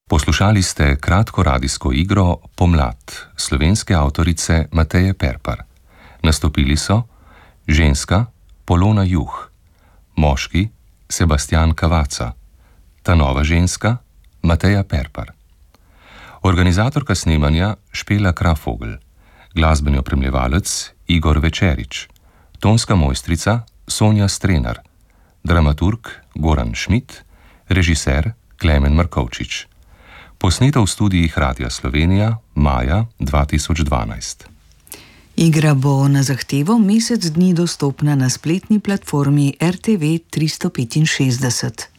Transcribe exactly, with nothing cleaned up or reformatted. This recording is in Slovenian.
Poslušali ste kratko radijsko igro Pomlad slovenske avtorice Mateje Perpar. Nastopili so ženska Polona Juh, moški Sebastian Cavazza, ta nova ženska Mateja Perpar. Organizatorka snemanja Špela Krafogel, glasbeni opremljevalec Igor Večerič, tonska mojstrica Sonja Strenar, dramaturg Goran Schmidt, režiser Klemen Markovčič. Posneto v studijih Radia Slovenija maja dva tisoč dvanajst. Igra bo na zahtevo mesec dni dostopna na spletni platformi R T V tristo petinšestdeset.